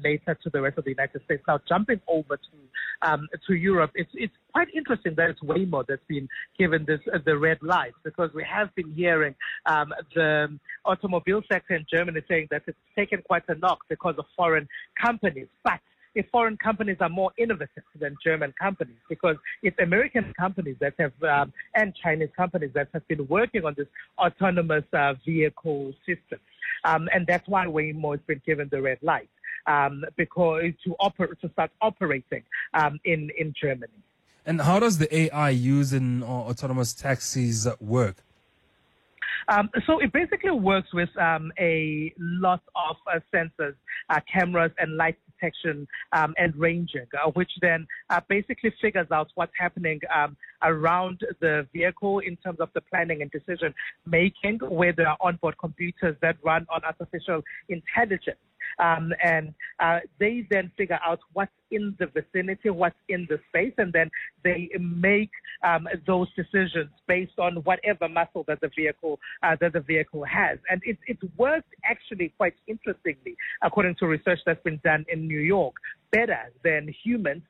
later to the rest of the United States. Now, jumping over to Europe, it's quite interesting that it's Waymo that's been given the red light, because we have been hearing the automobile sector in Germany saying that it's taken quite a knock because of foreign companies. But if foreign companies are more innovative than German companies, because it's American companies that have and Chinese companies that have been working on this autonomous vehicle system. And that's why Waymo has been given the red light, because to start operating in Germany. And how does the AI used in autonomous taxis work? So it basically works with a lot of sensors, cameras, and light detection and ranging, which then basically figures out what's happening around the vehicle in terms of the planning and decision making, where there are onboard computers that run on artificial intelligence. And they then figure out what's in the vicinity, what's in the space, and then they make those decisions based on whatever muscle that the vehicle has. And it worked actually quite interestingly, according to research that's been done in New York, better than human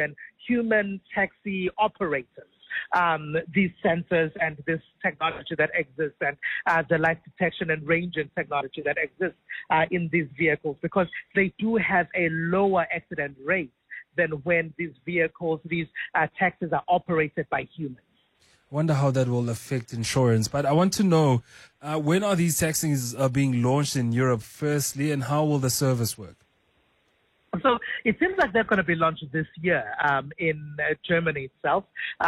taxi operators. These sensors and this technology that exists, and the light detection and ranging technology that exists in these vehicles, because they do have a lower accident rate than when these taxis are operated by humans. Wonder how that will affect insurance. But I want to know, when are these taxis being launched in Europe firstly, and how will the service work? So it seems like they're going to be launched this year in Germany itself.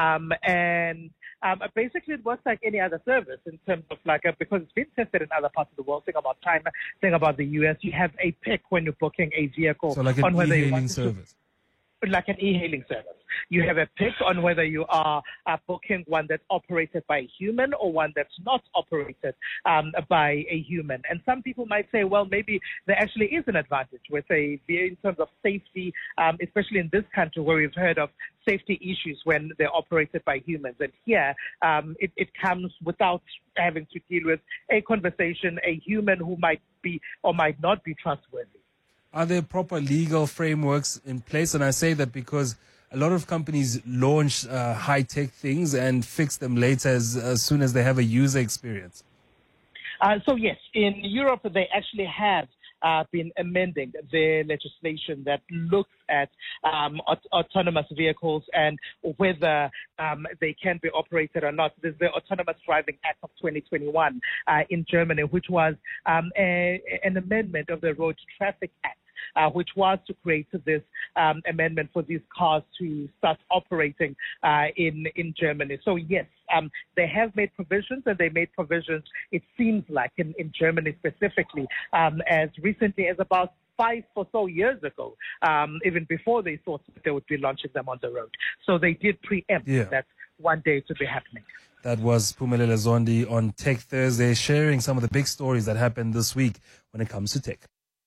And basically it works like any other service in terms of because it's been tested in other parts of the world. Think about China, think about the US. You have a pick when you're booking a vehicle. So like an e-hailing service. Like an e-hailing service. You have a pick on whether you are booking one that's operated by a human or one that's not operated by a human. And some people might say, well, maybe there actually is an advantage in terms of safety, especially in this country where we've heard of safety issues when they're operated by humans. And here it comes without having to deal with a conversation, a human who might be or might not be trustworthy. Are there proper legal frameworks in place? And I say that because a lot of companies launch high-tech things and fix them later as soon as they have a user experience. So yes, in Europe they actually have been amending the legislation that looks at autonomous vehicles and whether they can be operated or not. There's the Autonomous Driving Act of 2021 in Germany, which was an amendment of the Road Traffic Act. Which was to create this amendment for these cars to start operating in Germany. So yes, they have made provisions, and they made provisions, it seems like, in Germany specifically, as recently as about 5 or so years ago, even before they thought that they would be launching them on the road. So they did preempt that one day to be happening. That was Phumelele Zondi on Tech Thursday, sharing some of the big stories that happened this week when it comes to tech.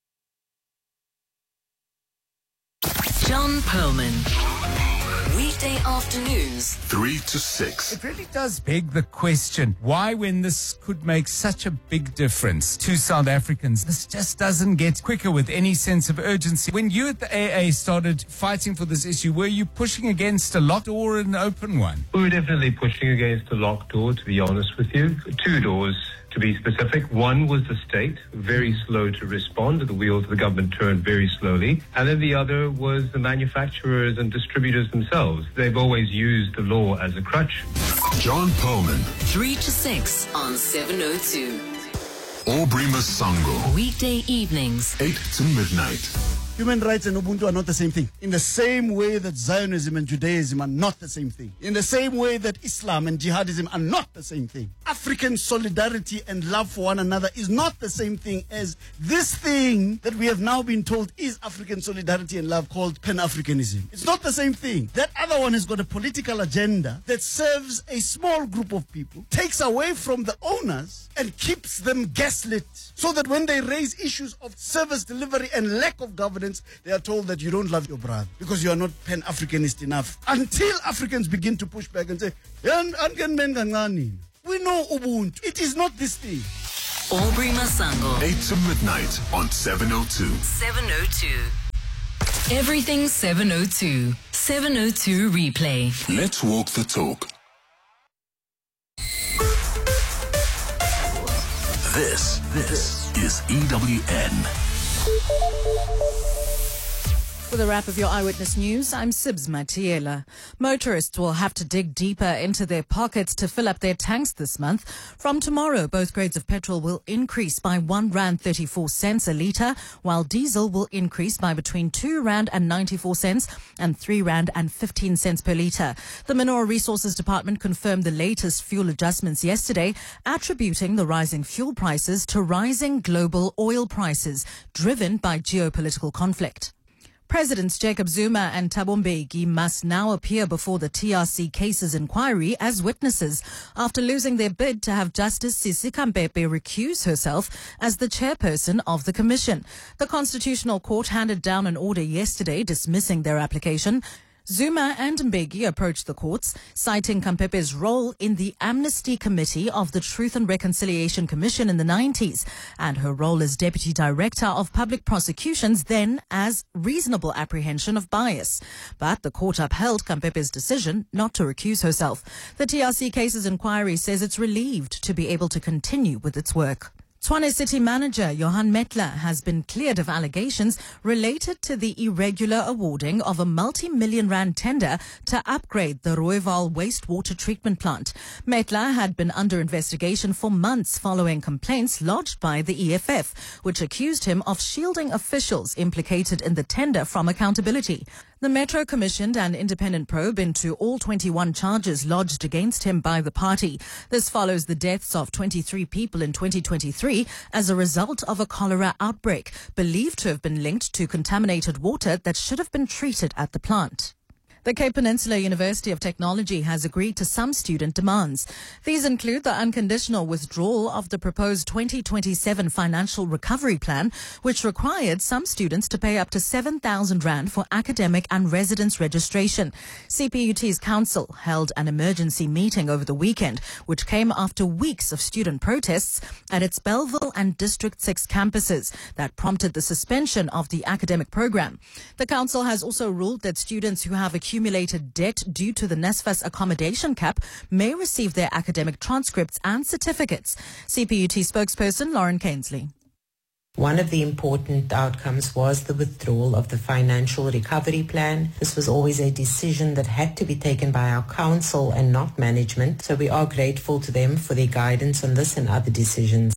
John Perlman. Weekday afternoons, 3 to 6. It really does beg the question, why, when this could make such a big difference to South Africans, this just doesn't get quicker with any sense of urgency. When you at the AA started fighting for this issue, were you pushing against a locked door or an open one? We were definitely pushing against a locked door, to be honest with you. 2 doors, to be specific. One was the state, very slow to respond. The wheels of the government turned very slowly. And then the other was the manufacturers and distributors themselves. They've always used the law as a crutch. John Perlman. 3 to 6 on 702. Aubrey Masango. Weekday evenings, 8 to midnight. Human rights and Ubuntu are not the same thing. In the same way that Zionism and Judaism are not the same thing. In the same way that Islam and jihadism are not the same thing. African solidarity and love for one another is not the same thing as this thing that we have now been told is African solidarity and love, called Pan-Africanism. It's not the same thing. That other one has got a political agenda that serves a small group of people, takes away from the owners, and keeps them gaslit, so that when they raise issues of service delivery and lack of governance, they are told that you don't love your brother because you are not Pan-Africanist enough. Until Africans begin to push back and say, we know Ubuntu. It is not this thing. Aubrey Masango. 8 to midnight on 702. 702. Everything 702. 702 replay. Let's walk the talk. This is EWN. With a wrap of your Eyewitness News, I'm Sibs Matiela. Motorists will have to dig deeper into their pockets to fill up their tanks this month. From tomorrow, both grades of petrol will increase by R1.34 a litre, while diesel will increase by between R2.94 and R3.15 per litre. The Mineral Resources Department confirmed the latest fuel adjustments yesterday, attributing the rising fuel prices to rising global oil prices, driven by geopolitical conflict. Presidents Jacob Zuma and Thabo Mbeki must now appear before the TRC cases inquiry as witnesses after losing their bid to have Justice Sisi Khampepe recuse herself as the chairperson of the commission. The Constitutional Court handed down an order yesterday dismissing their application. Zuma and Mbeki approached the courts, citing Khampepe's role in the Amnesty Committee of the Truth and Reconciliation Commission in the 90s and her role as Deputy Director of Public Prosecutions then as reasonable apprehension of bias. But the court upheld Khampepe's decision not to recuse herself. The TRC Cases Inquiry says it's relieved to be able to continue with its work. Tshwane City Manager Johan Metler has been cleared of allegations related to the irregular awarding of a multi-million rand tender to upgrade the Rooiwal wastewater treatment plant. Metler had been under investigation for months following complaints lodged by the EFF, which accused him of shielding officials implicated in the tender from accountability. The Metro commissioned an independent probe into all 21 charges lodged against him by the party. This follows the deaths of 23 people in 2023 as a result of a cholera outbreak, believed to have been linked to contaminated water that should have been treated at the plant. The Cape Peninsula University of Technology has agreed to some student demands. These include the unconditional withdrawal of the proposed 2027 financial recovery plan, which required some students to pay up to 7,000 rand for academic and residence registration. CPUT's council held an emergency meeting over the weekend, which came after weeks of student protests at its Bellville and District 6 campuses that prompted the suspension of the academic program. The council has also ruled that students who have accumulated debt due to the NSFAS accommodation cap may receive their academic transcripts and certificates. CPUT spokesperson Lauren Cainsley. One of the important outcomes was the withdrawal of the financial recovery plan. This was always a decision that had to be taken by our council and not management, so we are grateful to them for their guidance on this and other decisions.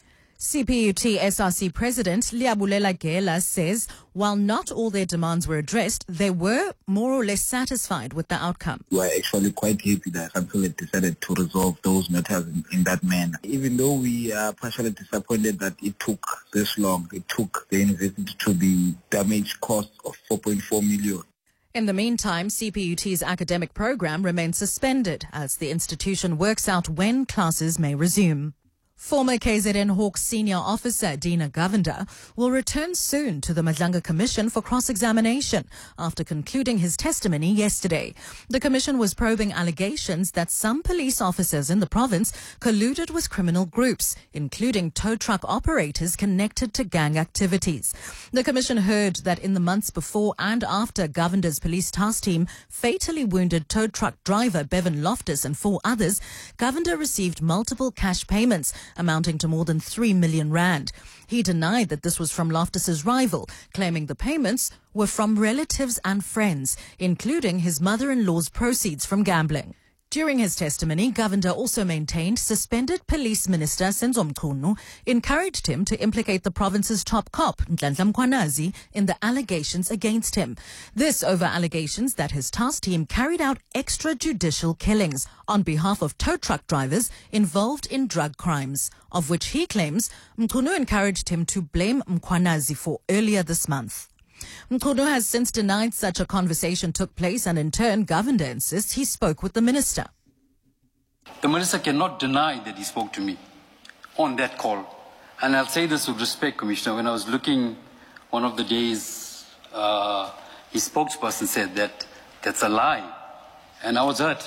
CPUT SRC President Liabulela Gela says while not all their demands were addressed, they were more or less satisfied with the outcome. We are actually quite happy that council had decided to resolve those matters in that manner. Even though we are partially disappointed that it took this long, it took the university to the damage cost of 4.4 million. In the meantime, CPUT's academic program remains suspended as the institution works out when classes may resume. Former KZN Hawks senior officer Dina Govender will return soon to the Madlanga Commission for cross-examination after concluding his testimony yesterday. The commission was probing allegations that some police officers in the province colluded with criminal groups, including tow truck operators connected to gang activities. The commission heard that in the months before and after Govender's police task team fatally wounded tow truck driver Bevan Loftus and 4 others, Govender received multiple cash payments amounting to more than 3 million rand. He denied that this was from Loftus's rival, claiming the payments were from relatives and friends, including his mother-in-law's proceeds from gambling. During his testimony, Govender also maintained suspended Police Minister Senzo Mchunu encouraged him to implicate the province's top cop, Nhlanhla Mkhwanazi, in the allegations against him. This over allegations that his task team carried out extrajudicial killings on behalf of tow truck drivers involved in drug crimes, of which he claims Mchunu encouraged him to blame Mkhwanazi for earlier this month. Mkhunu has since denied such a conversation took place, and in turn, Govender insists he spoke with the minister. The minister cannot deny that he spoke to me on that call. And I'll say this with respect, Commissioner. When I was looking one of the days, his spokesperson said that that's a lie. And I was hurt.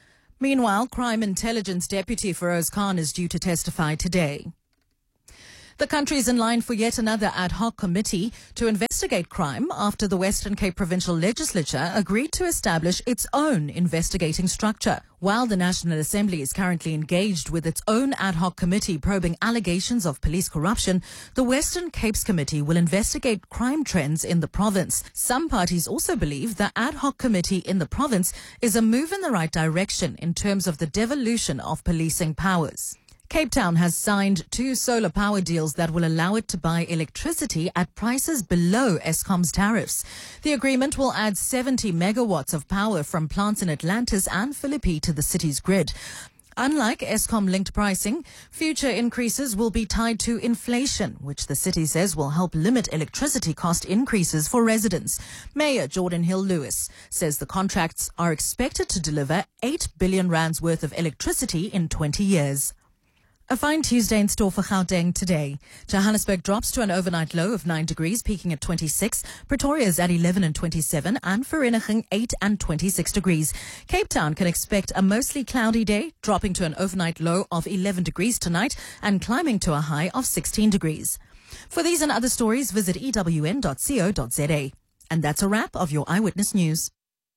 Meanwhile, Crime Intelligence Deputy Feroz Khan is due to testify today. The country is in line for yet another ad hoc committee to investigate crime after the Western Cape Provincial Legislature agreed to establish its own investigating structure. While the National Assembly is currently engaged with its own ad hoc committee probing allegations of police corruption, the Western Cape's committee will investigate crime trends in the province. Some parties also believe the ad hoc committee in the province is a move in the right direction in terms of the devolution of policing powers. Cape Town has signed 2 solar power deals that will allow it to buy electricity at prices below Eskom's tariffs. The agreement will add 70 megawatts of power from plants in Atlantis and Philippi to the city's grid. Unlike Eskom-linked pricing, future increases will be tied to inflation, which the city says will help limit electricity cost increases for residents. Mayor Jordan Hill-Lewis says the contracts are expected to deliver 8 billion rands worth of electricity in 20 years. A fine Tuesday in store for Gauteng today. Johannesburg drops to an overnight low of 9 degrees, peaking at 26. Pretoria is at 11 and 27, and Vereeniging 8 and 26 degrees. Cape Town can expect a mostly cloudy day, dropping to an overnight low of 11 degrees tonight and climbing to a high of 16 degrees. For these and other stories, visit ewn.co.za. And that's a wrap of your Eyewitness News.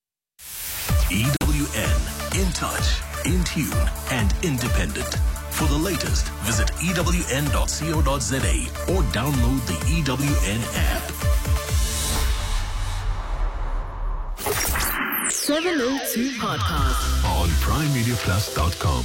EWN, in touch, in tune, and independent. For the latest, visit ewn.co.za or download the EWN app. 702 Podcast On PrimeMediaPlus.com.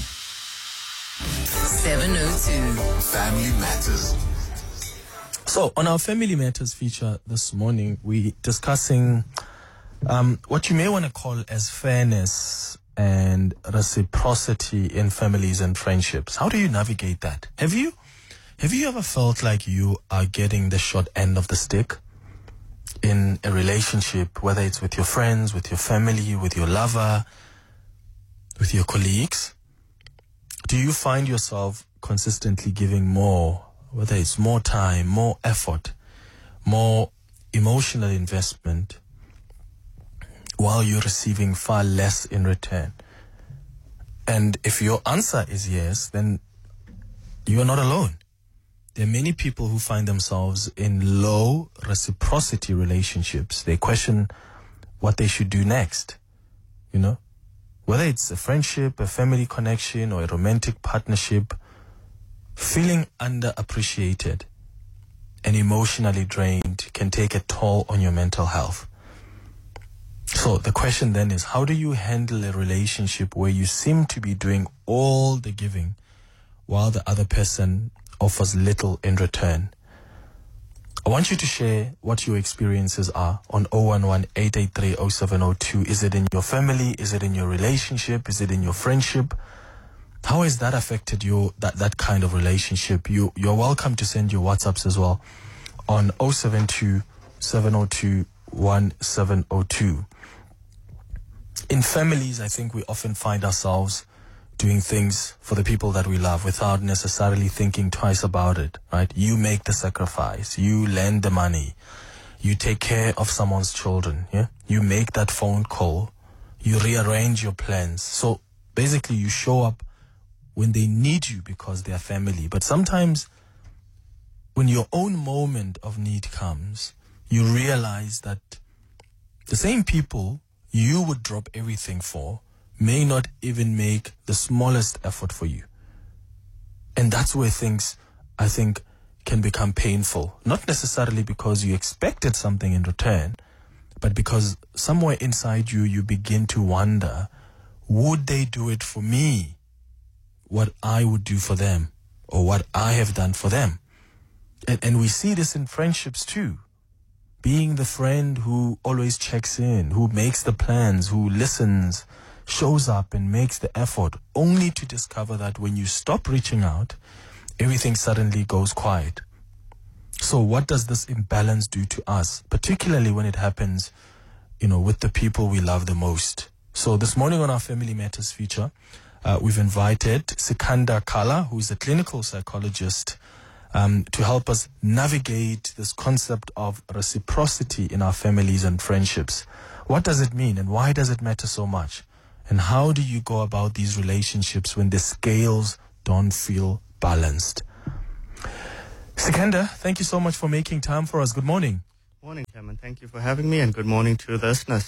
702 Family Matters. So, on our Family Matters feature this morning, we're discussing what you may want to call as fairness and reciprocity in families and friendships. How do you navigate that? Have you ever felt like you are getting the short end of the stick in a relationship, whether it's with your friends, with your family, with your lover, with your colleagues? Do you find yourself consistently giving more, whether it's more time, more effort, more emotional investment, while you're receiving far less in return? And if your answer is yes, then you are not alone. There are many people who find themselves in low reciprocity relationships. They question what they should do next. You know, whether it's a friendship, a family connection, or a romantic partnership, feeling underappreciated and emotionally drained can take a toll on your mental health. So the question then is, how do you handle a relationship where you seem to be doing all the giving while the other person offers little in return? I want you to share what your experiences are on 011-883-0702. Is it in your family? Is it in your relationship? Is it in your friendship? How has that affected that kind of relationship? You're welcome to send your WhatsApps as well on 072-702-1702. In families, I think we often find ourselves doing things for the people that we love without necessarily thinking twice about it, right? You make the sacrifice, you lend the money, you take care of someone's children, yeah? You make that phone call, you rearrange your plans. So basically you show up when they need you because they are family. But sometimes when your own moment of need comes, you realize that the same people you would drop everything for may not even make the smallest effort for you. And that's where things, I think, can become painful. Not necessarily because you expected something in return, but because somewhere inside you, you begin to wonder, would they do it for me what I would do for them or what I have done for them? And we see this in friendships too. Being the friend who always checks in, who makes the plans, who listens, shows up and makes the effort, only to discover that when you stop reaching out, everything suddenly goes quiet. So what does this imbalance do to us, particularly when it happens, with the people we love the most? So this morning on our Family Matters feature, we've invited Sikanda Kala, who is a clinical psychologist, to help us navigate this concept of reciprocity in our families and friendships. What does it mean and why does it matter so much? And how do you go about these relationships when the scales don't feel balanced? Sikandar, thank you so much for making time for us. Good morning. Morning, Cameron. Thank you for having me, and good morning to the listeners.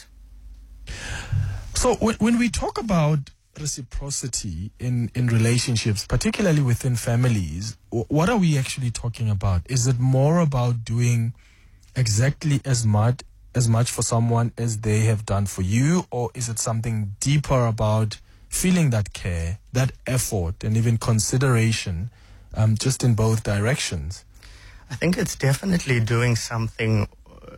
So when we talk about reciprocity in relationships, particularly within families, what are we actually talking about? Is it more about doing exactly as much for someone as they have done for you, or is it something deeper about feeling that care, that effort, and even consideration, just in both directions? I think it's definitely doing something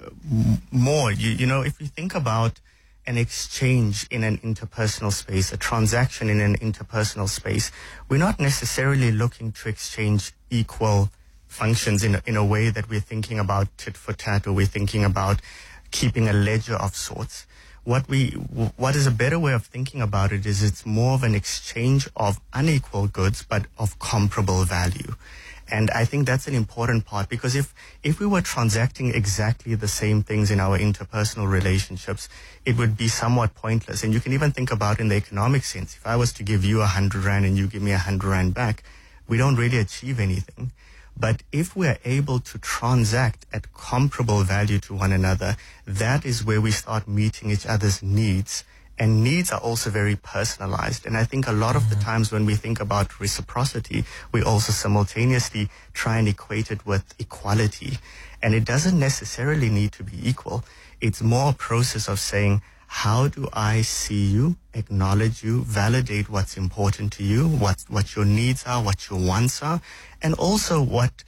more. You know, if you think about an exchange in an interpersonal space, a transaction in an interpersonal space, we're not necessarily looking to exchange equal functions in a way that we're thinking about tit for tat, or we're thinking about keeping a ledger of sorts. What is a better way of thinking about it is it's more of an exchange of unequal goods, but of comparable value. And I think that's an important part, because if we were transacting exactly the same things in our interpersonal relationships, it would be somewhat pointless. And you can even think about in the economic sense. If I was to give you 100 Rand and you give me 100 Rand back, we don't really achieve anything. But if we're able to transact at comparable value to one another, that is where we start meeting each other's needs. And needs are also very personalized. And I think a lot of the times when we think about reciprocity, we also simultaneously try and equate it with equality. And it doesn't necessarily need to be equal. It's more a process of saying, how do I see you, acknowledge you, validate what's important to you, what your needs are, what your wants are, and also what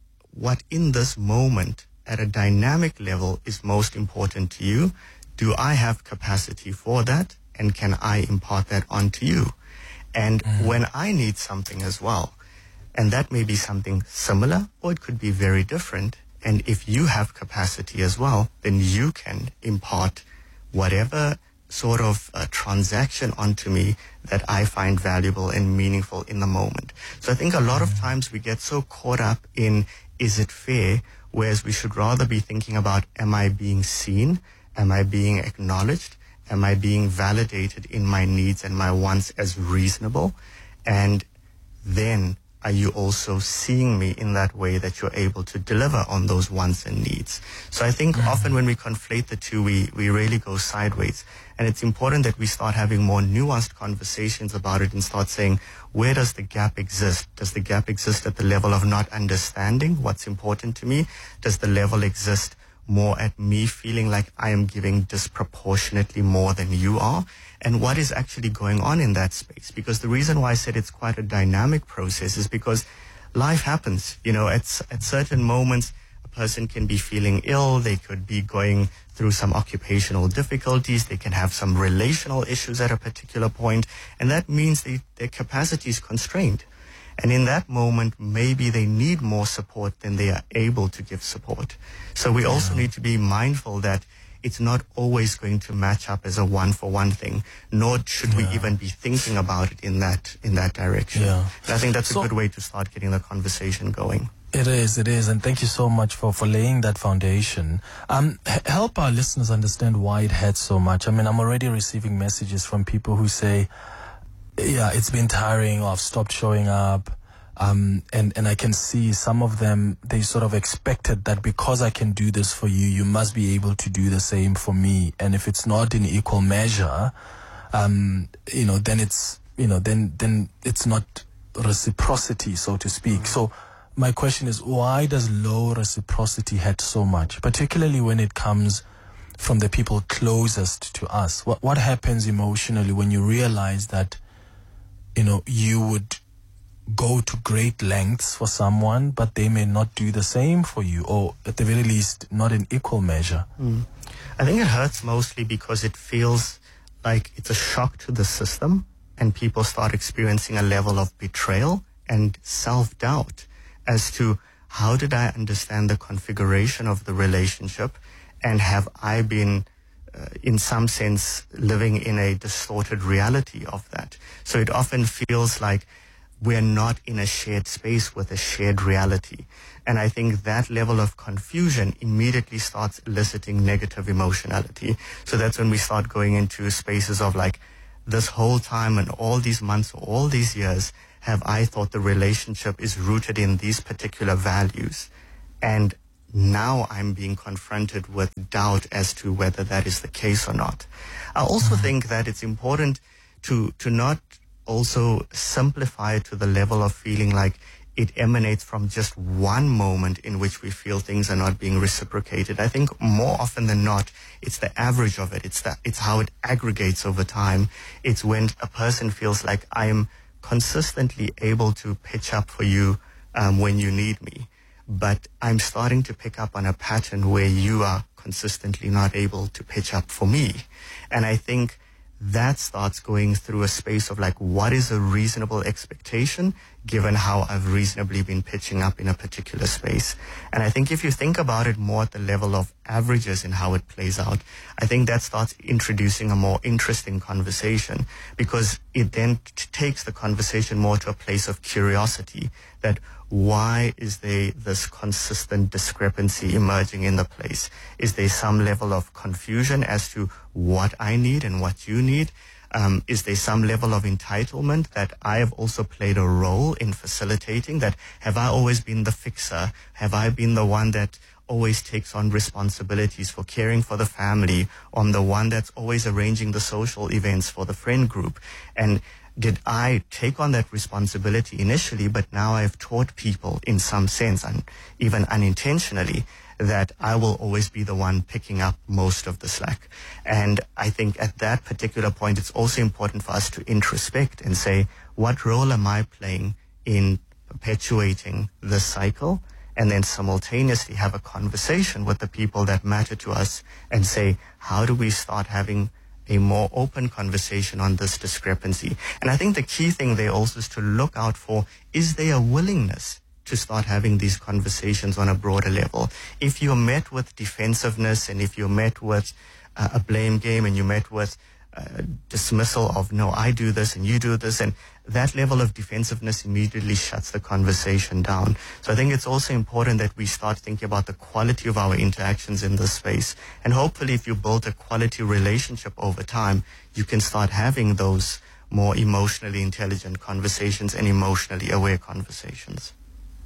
in this moment at a dynamic level is most important to you. Do I have capacity for that? And can I impart that onto you? And when I need something as well, and that may be something similar, or it could be very different, and if you have capacity as well, then you can impart whatever sort of transaction onto me that I find valuable and meaningful in the moment. So I think a lot of times we get so caught up in, is it fair? Whereas we should rather be thinking about, am I being seen? Am I being acknowledged? Am I being validated in my needs and my wants as reasonable? And then are you also seeing me in that way that you're able to deliver on those wants and needs? So I think often when we conflate the two, we really go sideways. And it's important that we start having more nuanced conversations about it and start saying, where does the gap exist? Does the gap exist at the level of not understanding what's important to me? Does the level exist more at me feeling like I am giving disproportionately more than you are? And what is actually going on in that space? Because the reason why I said it's quite a dynamic process is because life happens. You know, at certain moments, a person can be feeling ill. They could be going through some occupational difficulties. They can have some relational issues at a particular point. And that means their capacity is constrained. And in that moment, maybe they need more support than they are able to give support. So we also need to be mindful that it's not always going to match up as a one-for-one thing, nor should we even be thinking about it in that direction. And I think that's a good way to start getting the conversation going. It is. And thank you so much for laying that foundation. Help our listeners understand why it hurts so much. I mean, I'm already receiving messages from people who say, yeah, it's been tiring, or I've stopped showing up. And I can see some of them, they sort of expected that because I can do this for you, you must be able to do the same for me. And if it's not in equal measure, then it's not reciprocity, so to speak. So my question is, why does low reciprocity hurt so much, particularly when it comes from the people closest to us? What happens emotionally when you realize that, you would go to great lengths for someone, but they may not do the same for you, or at the very least, not in equal measure? I think it hurts mostly because it feels like it's a shock to the system, and people start experiencing a level of betrayal and self-doubt as to, how did I understand the configuration of the relationship, and have I been in some sense living in a distorted reality of that? So it often feels like we're not in a shared space with a shared reality. And I think that level of confusion immediately starts eliciting negative emotionality. So that's when we start going into spaces of like, this whole time and all these months, all these years, have I thought the relationship is rooted in these particular values? And now I'm being confronted with doubt as to whether that is the case or not. I also think that it's important to not also simplify it to the level of feeling like it emanates from just one moment in which we feel things are not being reciprocated. I think more often than not, it's the average of it. It's how it aggregates over time. It's when a person feels like I'm consistently able to pitch up for you when you need me, but I'm starting to pick up on a pattern where you are consistently not able to pitch up for me. And I think that starts going through a space of like, what is a reasonable expectation given how I've reasonably been pitching up in a particular space? And I think if you think about it more at the level of averages and how it plays out, I think that starts introducing a more interesting conversation, because it then takes the conversation more to a place of curiosity, that why is there this consistent discrepancy emerging in the place? Is there some level of confusion as to what I need and what you need? Is there some level of entitlement that I have also played a role in facilitating? That have I always been the fixer? Have I been the one that always takes on responsibilities for caring for the family? I'm the one that's always arranging the social events for the friend group? And did I take on that responsibility initially, but now I've taught people in some sense, and even unintentionally, that I will always be the one picking up most of the slack. And I think at that particular point, it's also important for us to introspect and say, what role am I playing in perpetuating this cycle? And then simultaneously have a conversation with the people that matter to us and say, how do we start having a more open conversation on this discrepancy? And I think the key thing there also is to look out for, is there a willingness to start having these conversations on a broader level? If you're met with defensiveness, and if you're met with a blame game, and you're met with dismissal of, no, I do this and you do this, and that level of defensiveness immediately shuts the conversation down. So I think it's also important that we start thinking about the quality of our interactions in this space. And hopefully if you build a quality relationship over time, you can start having those more emotionally intelligent conversations and emotionally aware conversations.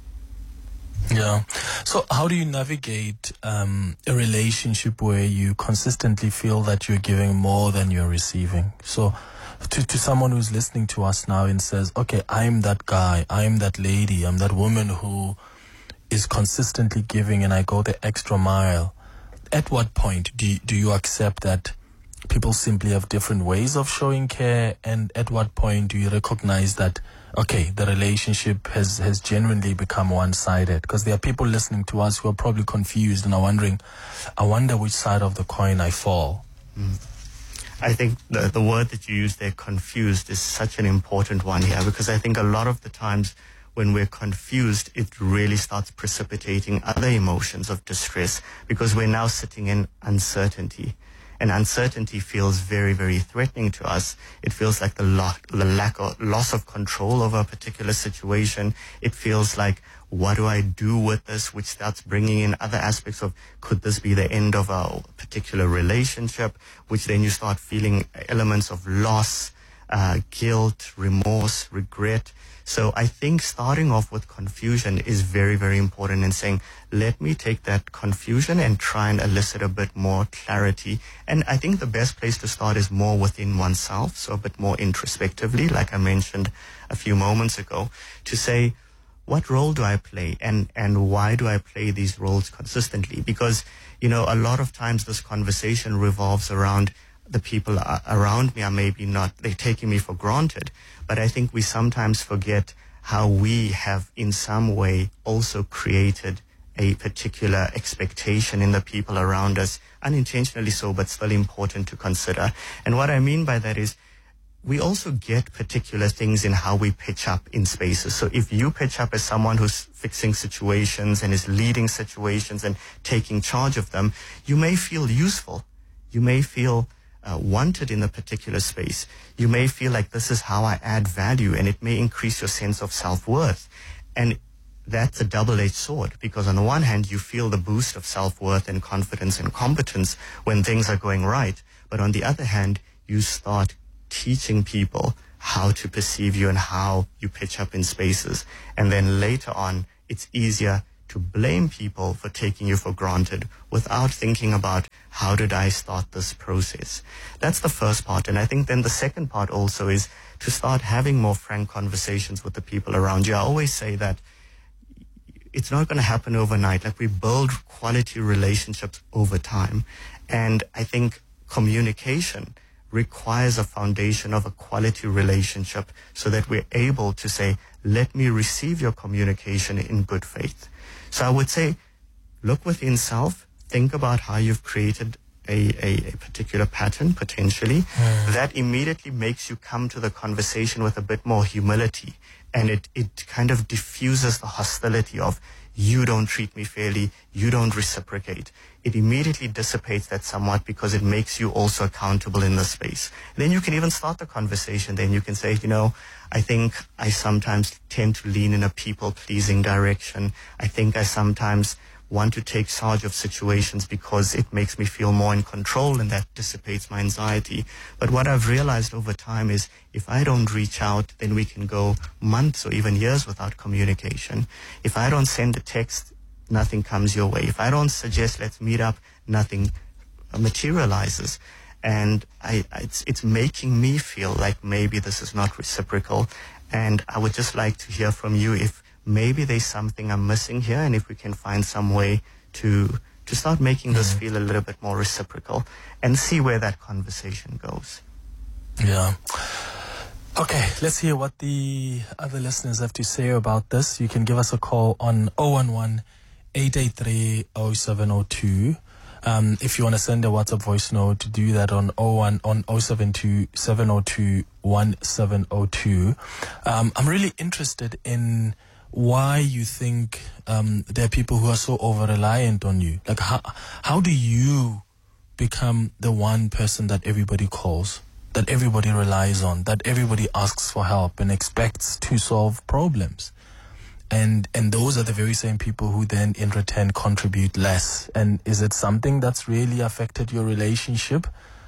Yeah. So how do you navigate a relationship where you consistently feel that you're giving more than you're receiving? So to someone who's listening to us now and says, okay, I'm that guy, I'm that lady, I'm that woman who is consistently giving and I go the extra mile. At what point do you accept that people simply have different ways of showing care? And at what point do you recognize that, okay, the relationship has genuinely become one-sided? Because there are people listening to us who are probably confused and are wondering, I wonder which side of the coin I fall. I think the word that you used there, confused, is such an important one here, because I think a lot of the times when we're confused, it really starts precipitating other emotions of distress, because we're now sitting in uncertainty. And uncertainty feels very, very threatening to us. It feels like the lack or loss of control over a particular situation. It feels like, what do I do with this? Which starts bringing in other aspects of, could this be the end of our particular relationship? Which then you start feeling elements of loss, guilt, remorse, regret. So I think starting off with confusion is very, very important, in saying, let me take that confusion and try and elicit a bit more clarity. And I think the best place to start is more within oneself, so a bit more introspectively, like I mentioned a few moments ago, to say, what role do I play, and why do I play these roles consistently? Because, you know, a lot of times this conversation revolves around the people around me are maybe not, they're taking me for granted. But I think we sometimes forget how we have in some way also created a particular expectation in the people around us, unintentionally so, but still important to consider. And what I mean by that is, we also get particular things in how we pitch up in spaces. So if you pitch up as someone who's fixing situations and is leading situations and taking charge of them, you may feel useful. You may feel wanted in a particular space. You may feel like this is how I add value, and it may increase your sense of self-worth. And that's a double-edged sword, because on the one hand, you feel the boost of self-worth and confidence and competence when things are going right. But on the other hand, you start teaching people how to perceive you and how you pitch up in spaces. And then later on, it's easier to blame people for taking you for granted without thinking about how did I start this process. That's the first part. And I think then the second part also is to start having more frank conversations with the people around you. I always say that it's not going to happen overnight. Like, we build quality relationships over time. And I think communication requires a foundation of a quality relationship so that we're able to say, let me receive your communication in good faith. So I would say, look within self, think about how you've created a particular pattern, potentially. That immediately makes you come to the conversation with a bit more humility. And it kind of diffuses the hostility of, you don't treat me fairly, you don't reciprocate. It immediately dissipates that somewhat because it makes you also accountable in the space. Then you can even start the conversation. Then you can say, I think I sometimes tend to lean in a people-pleasing direction. I think I sometimes want to take charge of situations because it makes me feel more in control, and that dissipates my anxiety. But what I've realized over time is, if I don't reach out, then we can go months or even years without communication. If I don't send a text, nothing comes your way. If I don't suggest let's meet up, nothing materializes. And it's making me feel like maybe this is not reciprocal. And I would just like to hear from you if maybe there's something I'm missing here, and if we can find some way to start making this feel a little bit more reciprocal and see where that conversation goes. Yeah. Okay, let's hear what the other listeners have to say about this. You can give us a call on 011-883-0702. If you want to send a WhatsApp voice note, to do that on 072-702-1702. I'm really interested in why you think there are people who are so over-reliant on you. Like, how do you become the one person that everybody calls, that everybody relies on, that everybody asks for help and expects to solve problems? And those are the very same people who then in return contribute less. And is it something that's really affected your relationship?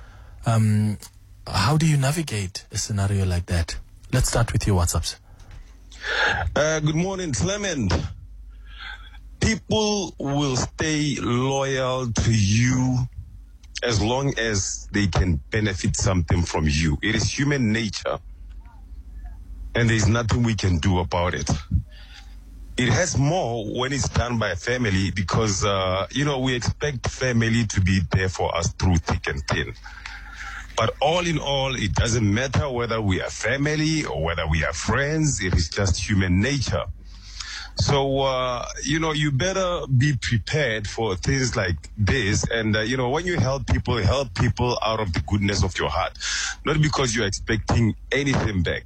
How do you navigate a scenario like that? Let's start with your WhatsApps. Good morning, Clement. People will stay loyal to you as long as they can benefit something from you. It is human nature, and there's nothing we can do about it. It has more when it's done by a family because, we expect family to be there for us through thick and thin. But all in all, it doesn't matter whether we are family or whether we are friends. It is just human nature. So, you better be prepared for things like this. And, when you help people out of the goodness of your heart, not because you're expecting anything back,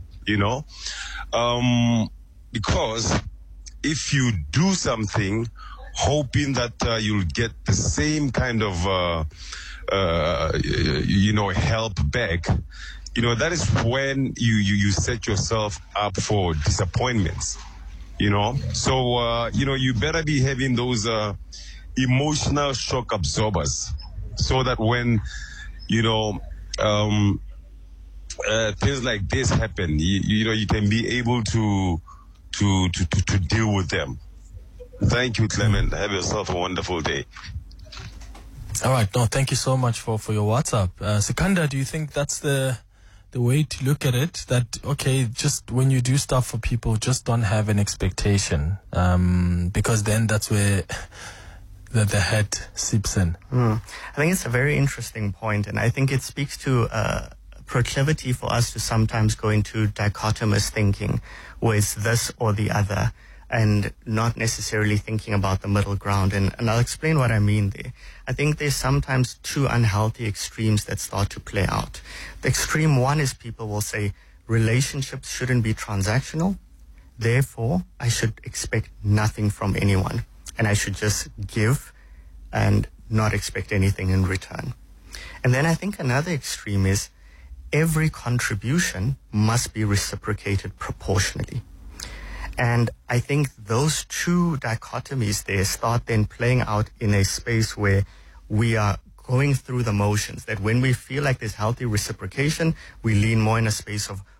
because if you do something hoping that you'll get the same kind of, help back, that is when you set yourself up for disappointments, So, you better be having those emotional shock absorbers so that when, things like this happen, you can be able to deal with them. Thank you, Clement. Have yourself a wonderful day. All right. No, thank you so much for your WhatsApp. Sikandar, do you think that's the way to look at it? That, okay, just when you do stuff for people, just don't have an expectation, because then that's where the head seeps in. I think it's a very interesting point, and I think it speaks to proclivity for us to sometimes go into dichotomous thinking, where it's this or the other, and not necessarily thinking about the middle ground. And I'll explain what I mean there. I think there's sometimes two unhealthy extremes that start to play out. The extreme one is people will say relationships shouldn't be transactional, therefore I should expect nothing from anyone, and I should just give and not expect anything in return. And then I think another extreme is every contribution must be reciprocated proportionally. And I think those two dichotomies there start then playing out in a space where we are going through the motions, that when we feel like there's healthy reciprocation, we lean more in a space of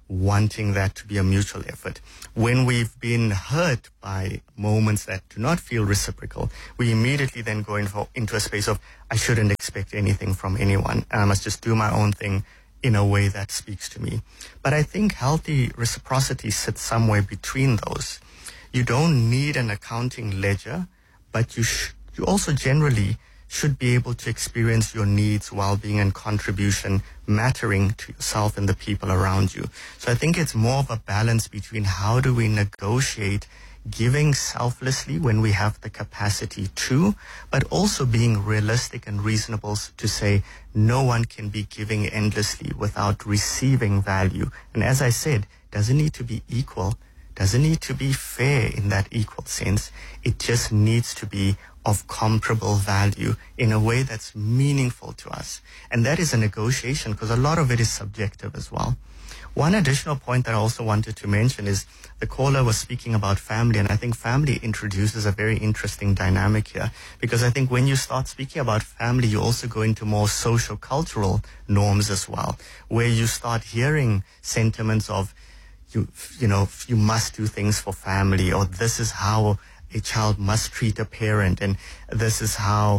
wanting that to be a mutual effort. When we've been hurt by moments that do not feel reciprocal, we immediately then go into a space of, I shouldn't expect anything from anyone, and I must just do my own thing in a way that speaks to me. But I think healthy reciprocity sits somewhere between those. You don't need an accounting ledger, but you also generally should be able to experience your needs, well-being, and contribution mattering to yourself and the people around you. So I think it's more of a balance between how do we negotiate giving selflessly when we have the capacity to, but also being realistic and reasonable to say no one can be giving endlessly without receiving value. And as I said, doesn't need to be equal, doesn't need to be fair in that equal sense. It just needs to be of comparable value in a way that's meaningful to us. And that is a negotiation, because a lot of it is subjective as well. One additional point that I also wanted to mention is the caller was speaking about family, and I think family introduces a very interesting dynamic here, because I think when you start speaking about family, you also go into more social cultural norms as well, where you start hearing sentiments of, you know, you must do things for family, or this is how a child must treat a parent, and this is how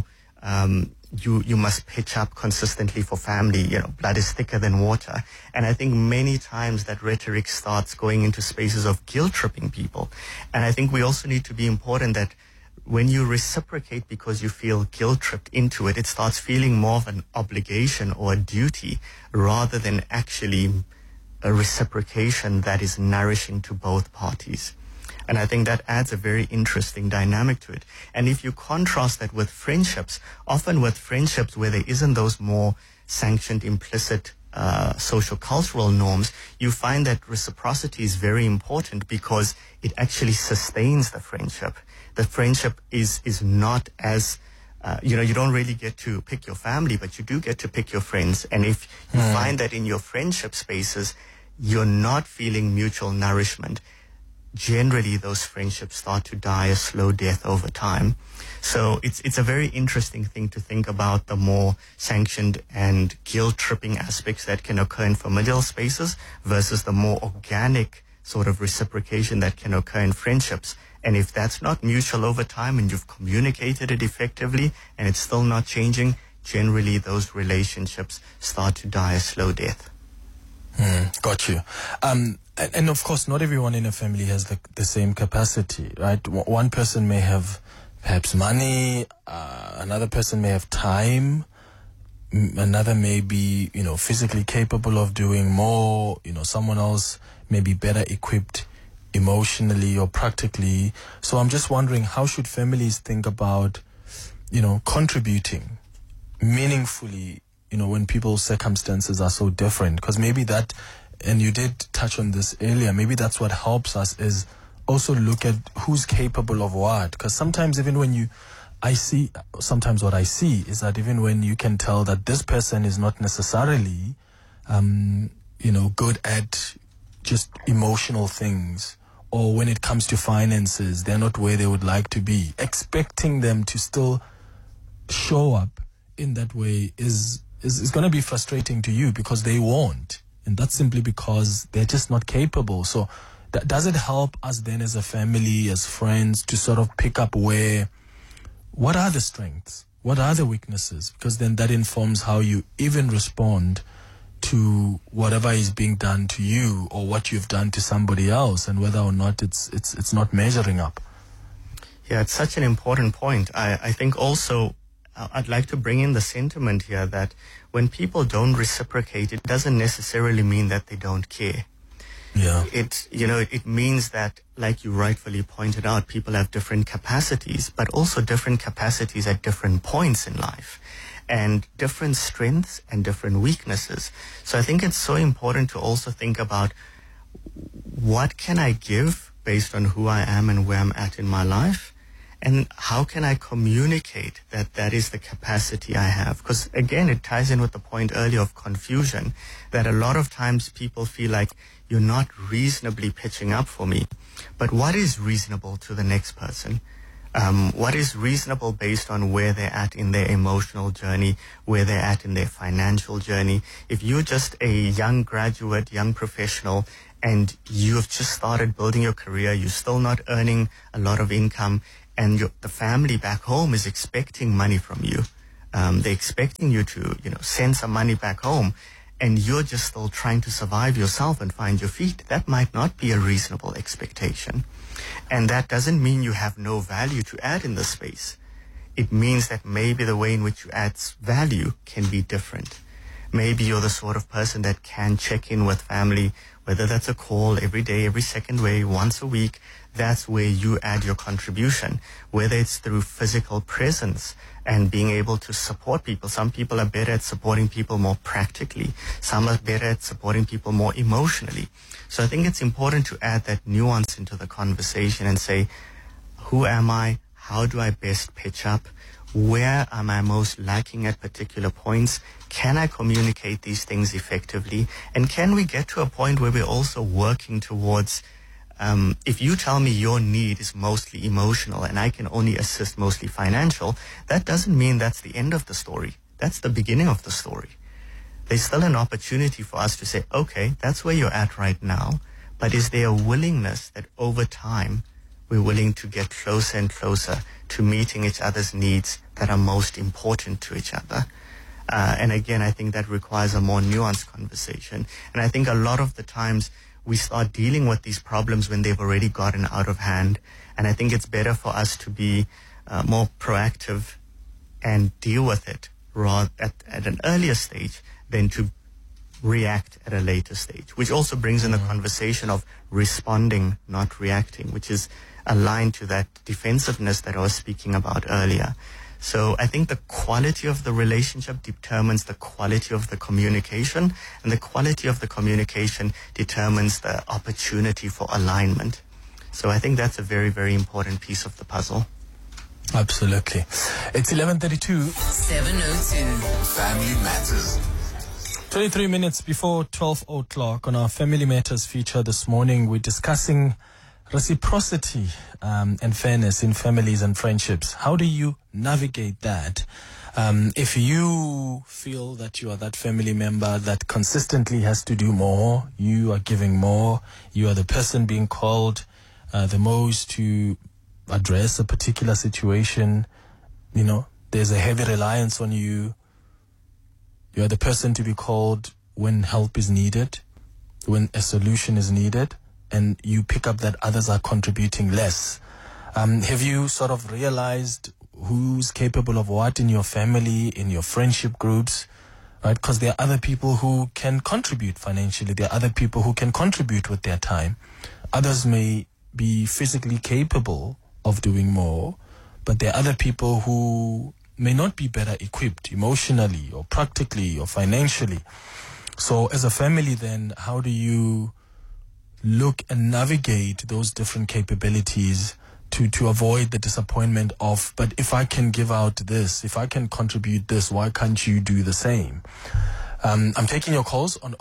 you must pitch up consistently for family. You know, blood is thicker than water. And I think many times that rhetoric starts going into spaces of guilt-tripping people. And I think we also need to be important that when you reciprocate because you feel guilt-tripped into it, it starts feeling more of an obligation or a duty rather than actually a reciprocation that is nourishing to both parties. And I think that adds a very interesting dynamic to it. And if you contrast that with friendships, often with friendships where there isn't those more sanctioned, implicit social cultural norms, you find that reciprocity is very important because it actually sustains the friendship. The friendship is not as, you don't really get to pick your family, but you do get to pick your friends. And if you find that in your friendship spaces, you're not feeling mutual nourishment, generally those friendships start to die a slow death over time. So it's a very interesting thing to think about, the more sanctioned and guilt-tripping aspects that can occur in familial spaces versus the more organic sort of reciprocation that can occur in friendships. And if that's not mutual over time and you've communicated it effectively and it's still not changing, generally those relationships start to die a slow death. Got you. And of course, not everyone in a family has the same capacity, right? One person may have perhaps money, another person may have time, another may be, physically capable of doing more, someone else may be better equipped emotionally or practically. So I'm just wondering, how should families think about, contributing meaningfully, when people's circumstances are so different? Because maybe that, and you did touch on this earlier, maybe that's what helps us is also look at who's capable of what. Because sometimes even when sometimes what I see is that even when you can tell that this person is not necessarily, good at just emotional things, or when it comes to finances, they're not where they would like to be, expecting them to still show up in that way is going to be frustrating to you, because they won't. And that's simply because they're just not capable. So does it help us then as a family, as friends, to sort of pick up what are the strengths? What are the weaknesses? Because then that informs how you even respond to whatever is being done to you or what you've done to somebody else, and whether or not it's not measuring up. Yeah, it's such an important point. I think also I'd like to bring in the sentiment here that when people don't reciprocate, it doesn't necessarily mean that they don't care. Yeah. It means that, like you rightfully pointed out, people have different capacities, but also different capacities at different points in life, and different strengths and different weaknesses. So I think it's so important to also think about, what can I give based on who I am and where I'm at in my life? And how can I communicate that is the capacity I have? Because again, it ties in with the point earlier of confusion, that a lot of times people feel like you're not reasonably pitching up for me. But what is reasonable to the next person? What is reasonable based on where they're at in their emotional journey, where they're at in their financial journey. If you're just a young graduate, young professional, and you've just started building your career, you're still not earning a lot of income, and the family back home is expecting money from you. They're expecting you to, send some money back home, and you're just still trying to survive yourself and find your feet. That might not be a reasonable expectation. And that doesn't mean you have no value to add in the space. It means that maybe the way in which you add value can be different. Maybe you're the sort of person that can check in with family, whether that's a call every day, every second way, once a week. That's where you add your contribution, whether it's through physical presence and being able to support people. Some people are better at supporting people more practically. Some are better at supporting people more emotionally. So I think it's important to add that nuance into the conversation and say, who am I? How do I best pitch up? Where am I most lacking at particular points? Can I communicate these things effectively? And can we get to a point where we're also working towards, if you tell me your need is mostly emotional and I can only assist mostly financial, that doesn't mean that's the end of the story. That's the beginning of the story. There's still an opportunity for us to say, okay, that's where you're at right now, but is there a willingness that over time we're willing to get closer and closer to meeting each other's needs that are most important to each other? And again, I think that requires a more nuanced conversation. And I think a lot of the times we start dealing with these problems when they've already gotten out of hand. And I think it's better for us to be more proactive and deal with it at an earlier stage than to react at a later stage, which also brings in the conversation of responding, not reacting, which is aligned to that defensiveness that I was speaking about earlier. So I think the quality of the relationship determines the quality of the communication, and the quality of the communication determines the opportunity for alignment. So I think that's a very, very important piece of the puzzle. Absolutely. It's 11:32. 702. Family Matters. 23 minutes before 12 o'clock on our Family Matters feature this morning, we're discussing reciprocity and fairness in families and friendships. How do you navigate that? If you feel that you are that family member that consistently has to do more, you are giving more, you are the person being called the most to address a particular situation, there's a heavy reliance on you. You are the person to be called when help is needed, when a solution is needed, and you pick up that others are contributing less. Have you sort of realized who's capable of what in your family, in your friendship groups, right? Because there are other people who can contribute financially. There are other people who can contribute with their time. Others may be physically capable of doing more, but there are other people who may not be better equipped emotionally or practically or financially. So as a family then, how do you look and navigate those different capabilities to avoid the disappointment of, but if I can give out this, if I can contribute this, why can't you do the same? I'm taking your calls on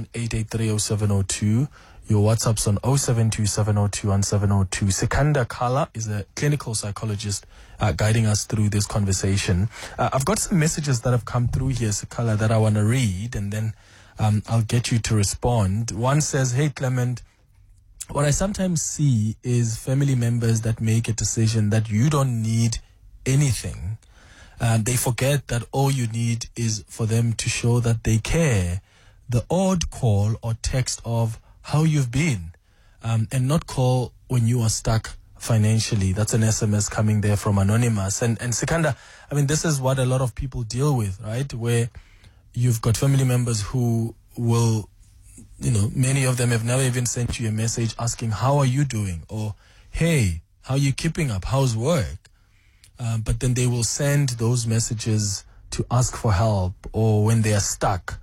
011-883-0702. Your WhatsApp's on 072-702-1702. Sikanda Kala is a clinical psychologist guiding us through this conversation. I've got some messages that have come through here, Sikala, that I want to read, and then I'll get you to respond. One says, hey, Clement, what I sometimes see is family members that make a decision that you don't need anything. They forget that all you need is for them to show that they care. The odd call or text of how you've been, and not call when you are stuck financially. That's an SMS coming there from Anonymous. And Sikanda, I mean, this is what a lot of people deal with, right? Where you've got family members who will, many of them have never even sent you a message asking, how are you doing? Or, hey, how are you keeping up? How's work? But then they will send those messages to ask for help, or when they are stuck,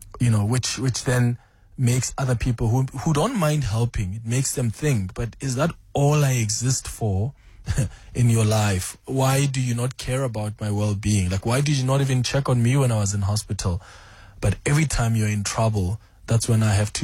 which then makes other people who don't mind helping, it makes them think, but is that all I exist for in your life? Why do you not care about my well-being? Like, why did you not even check on me when I was in hospital? But every time you're in trouble, that's when I have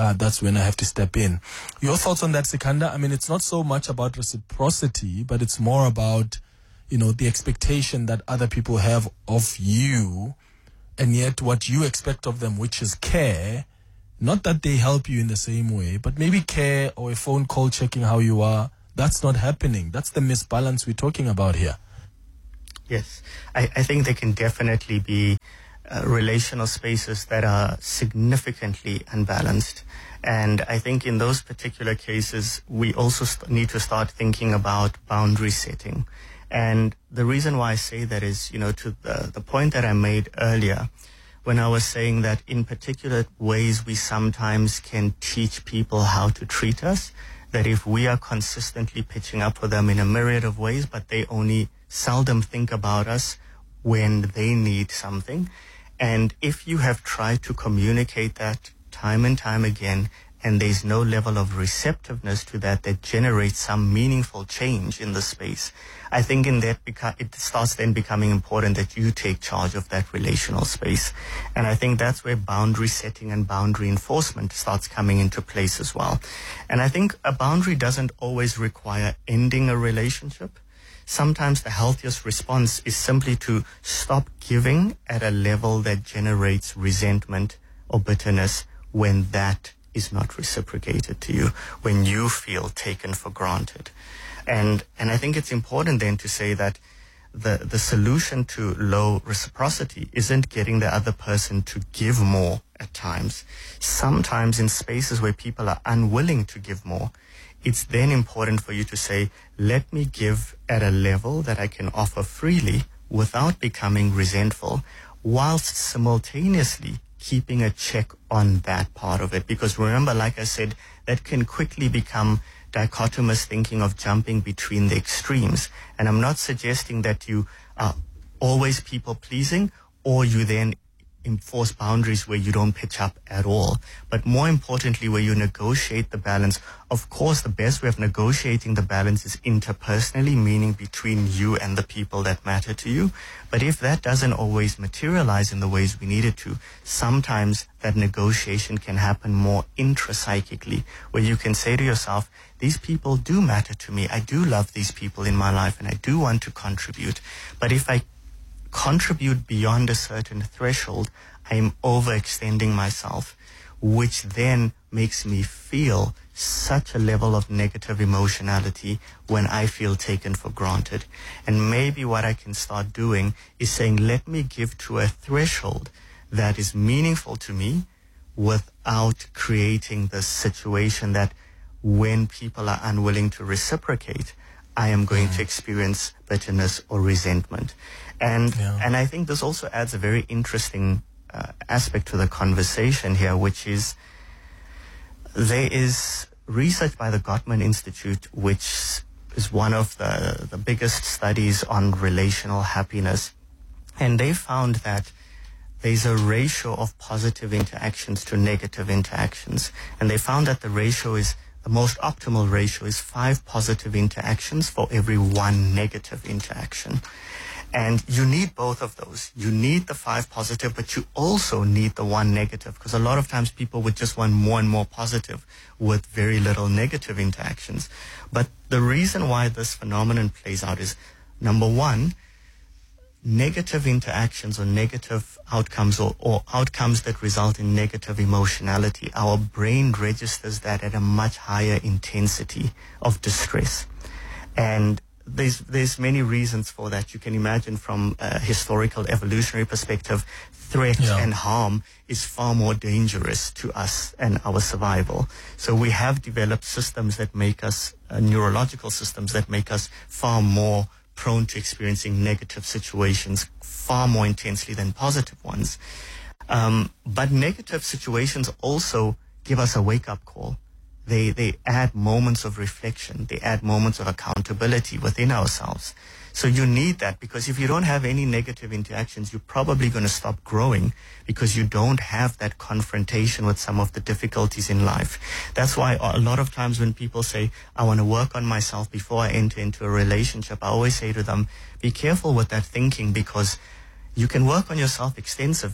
to step in. Your thoughts on that, Sikanda? I mean, it's not so much about reciprocity, but it's more about, the expectation that other people have of you, and yet what you expect of them, which is care. Not that they help you in the same way, but maybe care or a phone call checking how you are. That's not happening. That's the misbalance we're talking about here. Yes, I think there can definitely be relational spaces that are significantly unbalanced. And I think in those particular cases, we also need to start thinking about boundary setting. And the reason why I say that is, to the point that I made earlier, when I was saying that in particular ways we sometimes can teach people how to treat us, that if we are consistently pitching up for them in a myriad of ways, but they only seldom think about us when they need something. And if you have tried to communicate that time and time again, and there's no level of receptiveness to that generates some meaningful change in the space, I think in that it starts then becoming important that you take charge of that relational space. And I think that's where boundary setting and boundary enforcement starts coming into place as well. And I think a boundary doesn't always require ending a relationship. Sometimes the healthiest response is simply to stop giving at a level that generates resentment or bitterness when that is not reciprocated to you, when you feel taken for granted. And I think it's important then to say that the solution to low reciprocity isn't getting the other person to give more at times. Sometimes in spaces where people are unwilling to give more, it's then important for you to say, let me give at a level that I can offer freely without becoming resentful, whilst simultaneously keeping a check on that part of it. Because remember, like I said, that can quickly become dichotomous thinking of jumping between the extremes. And I'm not suggesting that you are always people-pleasing or you then enforce boundaries where you don't pitch up at all. But more importantly, where you negotiate the balance. Of course, the best way of negotiating the balance is interpersonally, meaning between you and the people that matter to you. But if that doesn't always materialize in the ways we need it to, sometimes that negotiation can happen more intrapsychically, where you can say to yourself, these people do matter to me. I do love these people in my life and I do want to contribute. But if I contribute beyond a certain threshold, I am overextending myself, which then makes me feel such a level of negative emotionality when I feel taken for granted. And maybe what I can start doing is saying, let me give to a threshold that is meaningful to me without creating this situation that when people are unwilling to reciprocate, I am going to experience bitterness or resentment. And I think this also adds a very interesting aspect to the conversation here, which is there is research by the Gottman Institute, which is one of the biggest studies on relational happiness. And they found that there's a ratio of positive interactions to negative interactions. And they found that the most optimal ratio is 5 positive interactions for every 1 negative interaction. And you need both of those. You need the 5 positive, but you also need the 1 negative, because a lot of times people would just want more and more positive with very little negative interactions. But the reason why this phenomenon plays out is, number one, negative interactions or negative outcomes or outcomes that result in negative emotionality, our brain registers that at a much higher intensity of distress. And there's many reasons for that. You can imagine from a historical evolutionary perspective, threat and harm is far more dangerous to us and our survival. So we have developed systems that make us, neurological systems that make us far more prone to experiencing negative situations far more intensely than positive ones. But negative situations also give us a wake-up call. They add moments of reflection. They add moments of accountability within ourselves. So you need that, because if you don't have any negative interactions, you're probably going to stop growing because you don't have that confrontation with some of the difficulties in life. That's why a lot of times when people say, I want to work on myself before I enter into a relationship, I always say to them, be careful with that thinking, because you can work on yourself extensively,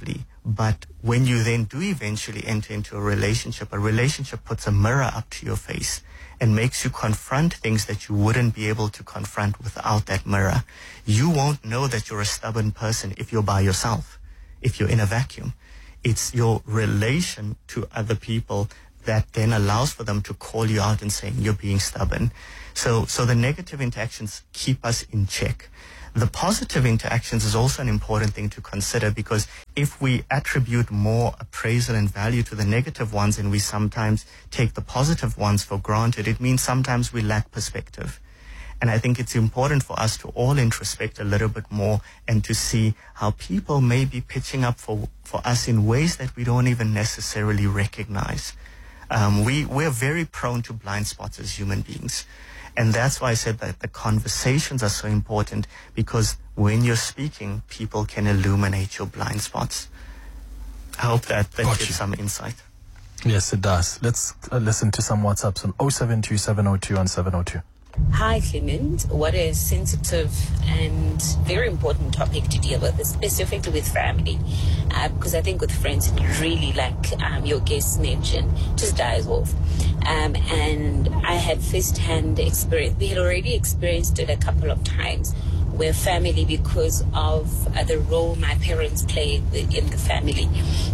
But when you then do eventually enter into a relationship puts a mirror up to your face and makes you confront things that you wouldn't be able to confront without that mirror. You won't know that you're a stubborn person if you're by yourself, if you're in a vacuum. It's your relation to other people that then allows for them to call you out and saying you're being stubborn. So the negative interactions keep us in check. The positive interactions is also an important thing to consider, because if we attribute more appraisal and value to the negative ones and we sometimes take the positive ones for granted, it means sometimes we lack perspective. And I think it's important for us to all introspect a little bit more and to see how people may be pitching up for us in ways that we don't even necessarily recognize. We're very prone to blind spots as human beings. And that's why I said that the conversations are so important, because when you're speaking, people can illuminate your blind spots. I hope that gives some insight. Yes, it does. Let's listen to some WhatsApps on 072-702-1702. Hi, Clement. What a sensitive and very important topic to deal with, specifically with family. Because I think with friends, it really, like your guest mentioned, just dies off. And I had first-hand experience. We had already experienced it a couple of times, where family, because of the role my parents played in the family,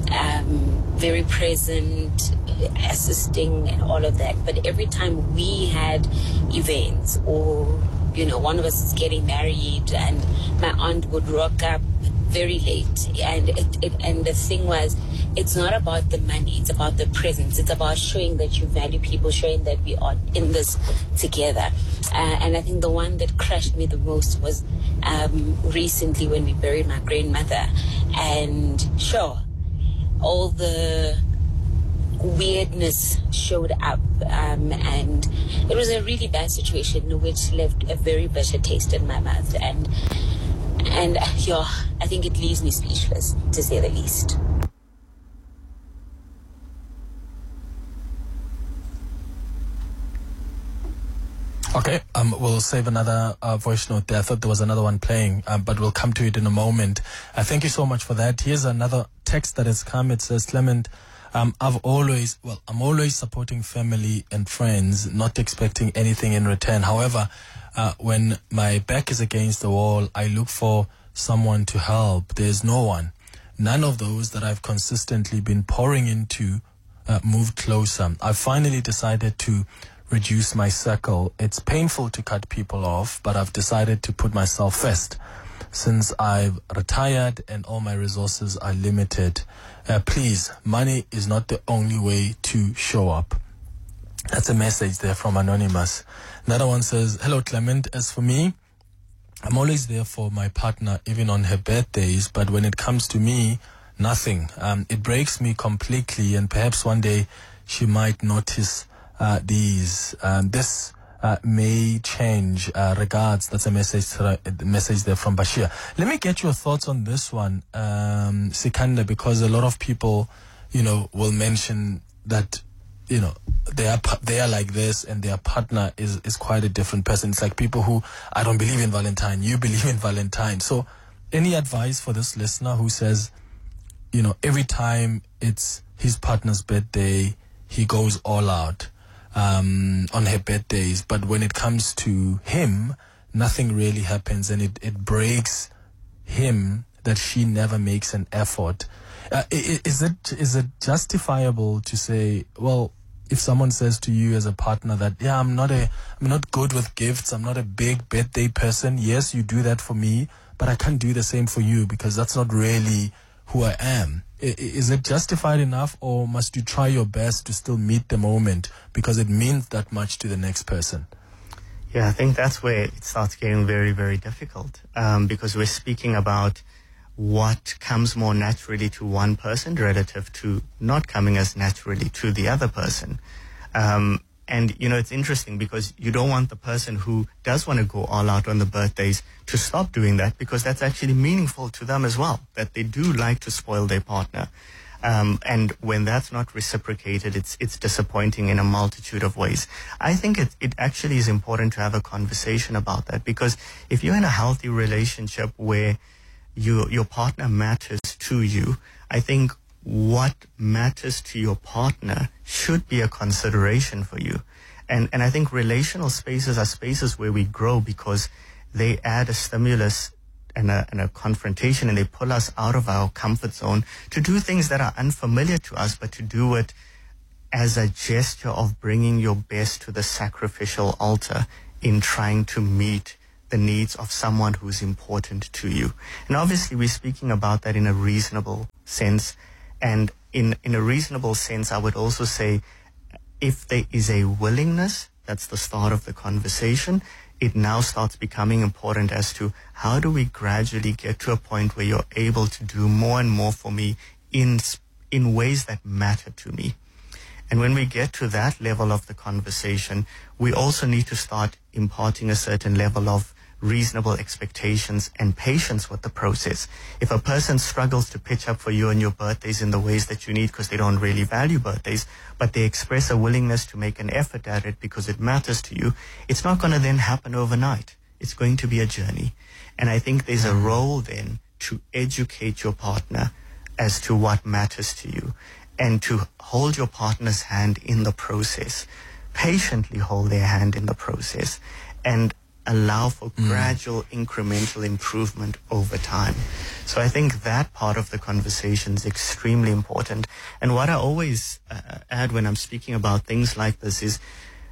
very present, assisting and all of that. But every time we had events, or one of us is getting married, and my aunt would rock up very late, and the thing was, it's not about the money, it's about the presence, it's about showing that you value people, showing that we are in this together. And I think the one that crushed me the most was recently when we buried my grandmother, and sure, all the weirdness showed up, and it was a really bad situation which left a very bitter taste in my mouth, and I think it leaves me speechless, to say the least. Okay, we'll save another voice note there. I thought there was another one playing, but we'll come to it in a moment. Thank you so much for that. Here's another text that has come. It says, Clement, I'm always supporting family and friends, not expecting anything in return. However, when my back is against the wall, I look for someone to help. There's no one. None of those that I've consistently been pouring into moved closer. I finally decided to reduce my circle. It's painful to cut people off, but I've decided to put myself first. Since I've retired and all my resources are limited, please, money is not the only way to show up. That's a message there from Anonymous. Another one says, hello, Clement. As for me, I'm always there for my partner, even on her birthdays, but when it comes to me, nothing. It breaks me completely, and perhaps one day she might notice these. This may change. Regards. That's a message there from Bashir. Let me get your thoughts on this one, Sikanda, because a lot of people, will mention that, they are like this and their partner is quite a different person. It's like people who, I don't believe in Valentine, you believe in Valentine. So any advice for this listener who says, every time it's his partner's birthday, he goes all out on her birthdays, but when it comes to him, nothing really happens, and it breaks him that she never makes an effort. Is it justifiable to say, well, if someone says to you as a partner that, I'm not good with gifts, I'm not a big birthday person, yes, you do that for me, but I can't do the same for you because that's not really who I am. Is it justified enough, or must you try your best to still meet the moment because it means that much to the next person? Yeah, I think that's where it starts getting very, very difficult, because we're speaking about what comes more naturally to one person relative to not coming as naturally to the other person. And, it's interesting because you don't want the person who does want to go all out on the birthdays to stop doing that, because that's actually meaningful to them as well, that they do like to spoil their partner. And when that's not reciprocated, it's disappointing in a multitude of ways. I think it actually is important to have a conversation about that, because if you're in a healthy relationship where your partner matters to you, I think what matters to your partner should be a consideration for you. And I think relational spaces are spaces where we grow because they add a stimulus and a confrontation, and they pull us out of our comfort zone to do things that are unfamiliar to us, but to do it as a gesture of bringing your best to the sacrificial altar in trying to meet the needs of someone who's important to you. And obviously we're speaking about that in a reasonable sense. And in a reasonable sense, I would also say if there is a willingness, that's the start of the conversation, it now starts becoming important as to how do we gradually get to a point where you're able to do more and more for me in ways that matter to me. And when we get to that level of the conversation, we also need to start imparting a certain level of reasonable expectations and patience with the process. If a person struggles to pitch up for you on your birthdays in the ways that you need because they don't really value birthdays, but they express a willingness to make an effort at it because it matters to you, it's not going to then happen overnight. It's going to be a journey. And I think there's a role then to educate your partner as to what matters to you and to hold your partner's hand in the process, patiently hold their hand in the process, and allow for gradual incremental improvement over time. So I think that part of the conversation is extremely important. And what I always add when I'm speaking about things like this is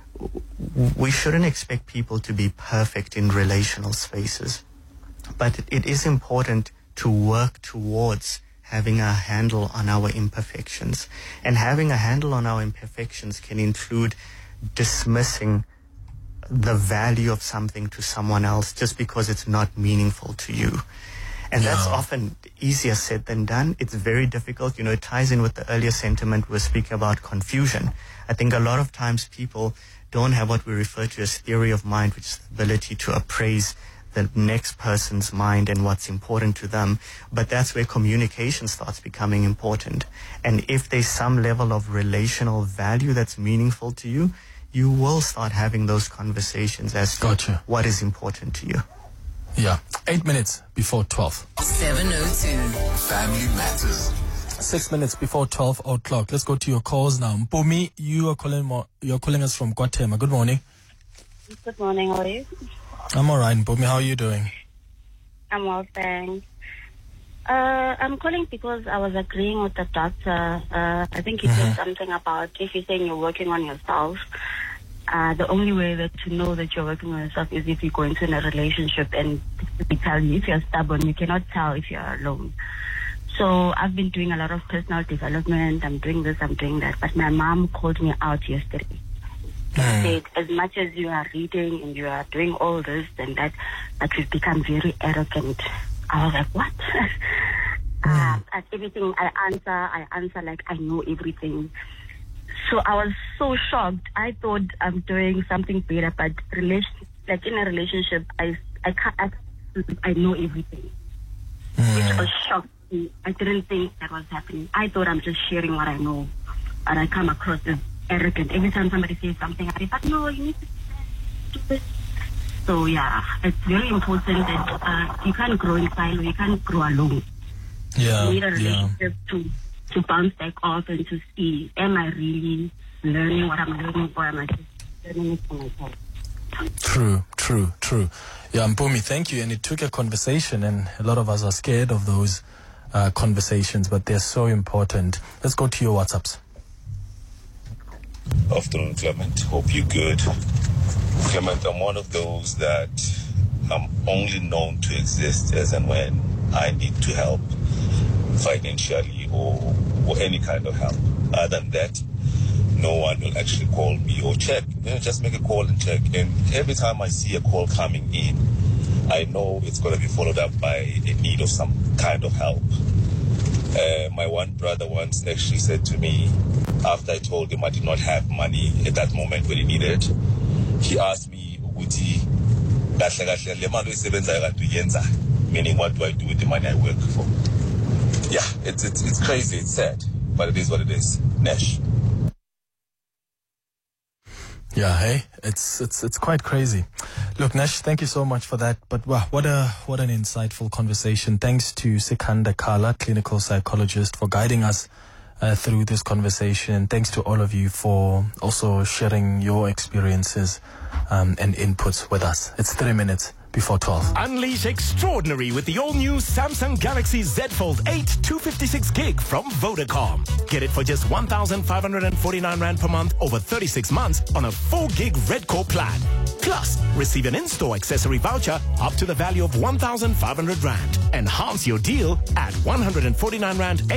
we shouldn't expect people to be perfect in relational spaces. But it is important to work towards having a handle on our imperfections. And having a handle on our imperfections can include dismissing the value of something to someone else just because it's not meaningful to you. And that's often easier said than done. It's very difficult. You know, it ties in with the earlier sentiment we were speaking about confusion. I think a lot of times people don't have what we refer to as theory of mind, which is the ability to appraise the next person's mind and what's important to them. But that's where communication starts becoming important. And if there's some level of relational value that's meaningful to you, you will start having those conversations as to what is important to you. Yeah. 8 minutes before 12. 7:02. Family Matters. 6 minutes before 12 o'clock. Let's go to your calls now. Mpumi, you're calling us from Guatemala. Good morning. Good morning, how are you? I'm all right, Mpumi. How are you doing? I'm well, thanks. I'm calling because I was agreeing with the doctor. I think he said something about if you're saying you're working on yourself, the only way that to know that you're working on yourself is if you go into a relationship, and they tell you if you're stubborn, you cannot tell if you're alone. So I've been doing a lot of personal development. I'm doing this, I'm doing that. But my mom called me out yesterday. She said, as much as you are reading and you are doing all this and that, but you've become very arrogant. I was like, what? At everything I answer like I know everything. So I was so shocked. I thought I'm doing something better, but like in a relationship, I know everything, which was shocked me. I didn't think that was happening. I thought I'm just sharing what I know, but I come across as arrogant. Every time somebody says something, I say, but no, you need to do this. So yeah, it's very important that you can't grow in silo, you can't grow alone. Yeah, you need a relationship to bounce back off and to see, am I really learning what I'm learning, or am I just learning it for myself? True. Yeah, Mpumi, thank you. And it took a conversation, and a lot of us are scared of those conversations, but they're so important. Let's go to your WhatsApps. Afternoon, Clement. Hope you're good. Clement, I'm one of those that I'm only known to exist as and when I need to help financially or any kind of help. Other than that, no one will actually call me or check. Just make a call and check. And every time I see a call coming in, I know it's going to be followed up by a need of some kind of help. My one brother once actually said to me, after I told him I did not have money at that moment when he needed it, he asked me, meaning what do I do with the money I work for? Yeah, it's crazy, it's sad, but it is what it is. Nesh. Yeah, hey, it's quite crazy. Look, Nash, thank you so much for that. But wow, what an insightful conversation. Thanks to Sikanda Kala, clinical psychologist, for guiding us through this conversation. Thanks to all of you for also sharing your experiences and inputs with us. It's 3 minutes before 12. Unleash extraordinary with the all-new Samsung Galaxy Z Fold 8 256 gig from Vodacom. Get it for just 1,549 Rand per month over 36 months on a 4 gig Red Core plan. Plus, receive an in-store accessory voucher up to the value of 1,500 Rand. Enhance your deal at 149 Rand